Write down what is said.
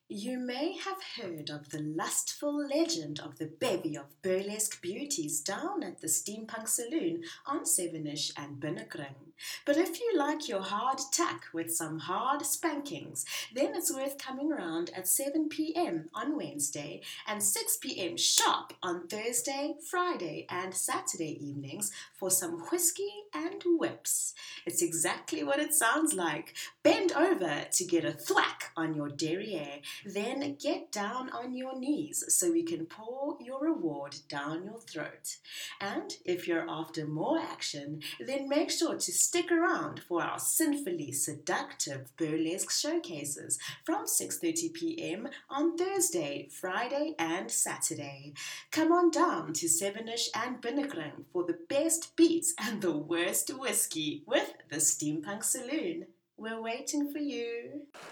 You may have heard of the lustful legend of the bevy of burlesque beauties down at the Steampunk Saloon on Sevenish and Binnekring. But if you like your hard tack with some hard spankings, then it's worth coming round at 7 p.m. on Wednesday and 6 p.m. sharp on Thursday, Friday, and Saturday evenings for some whiskey and whips. It's exactly what it sounds like. Bend over to get a thwack on your derriere, then get down on your knees so we can pour your reward down your throat. And if you're after more action, then make sure to stick around for our sinfully seductive burlesque showcases from 6:30 p.m. on Thursday, Friday, and Saturday. Come on down to Sevenish and Binnekring for the best beats and the worst whiskey with the Steampunk Saloon. We're waiting for you.